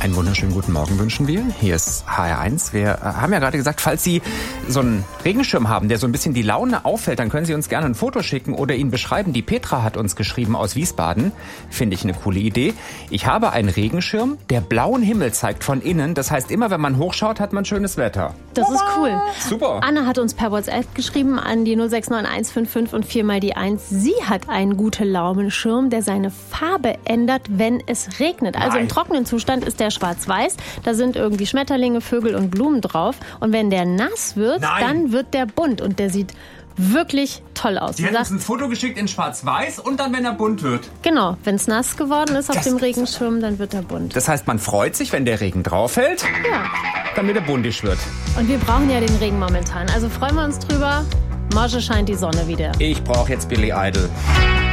Einen wunderschönen guten Morgen wünschen wir. Hier ist HR1. Wir haben ja gerade gesagt, falls Sie so einen Regenschirm haben, der so ein bisschen die Laune auffällt, dann können Sie uns gerne ein Foto schicken oder ihn beschreiben. Die Petra hat uns geschrieben aus Wiesbaden. Finde ich eine coole Idee. Ich habe einen Regenschirm, der blauen Himmel zeigt von innen. Das heißt, immer wenn man hochschaut, hat man schönes Wetter. Das ist cool. Super. Anna hat uns per WhatsApp geschrieben an die 0699155 und 4 mal die 1. Sie hat einen Gute-Laumen-Schirm, der seine Farbe ändert, wenn es regnet. Also im trockenen Zustand ist der schwarz-weiß. Da sind irgendwie Schmetterlinge, Vögel und Blumen drauf. Und wenn der nass wird, dann wird der bunt. Und der sieht wirklich toll aus. Sie hat uns ein Foto geschickt in schwarz-weiß und dann, wenn er bunt wird. Genau, wenn es nass geworden ist auf dem Regenschirm, dann wird er bunt. Das heißt, man freut sich, wenn der Regen drauf fällt, damit er buntisch wird. Und wir brauchen ja den Regen momentan. Also freuen wir uns drüber. Morgen scheint die Sonne wieder. Ich brauche jetzt Billy Idol.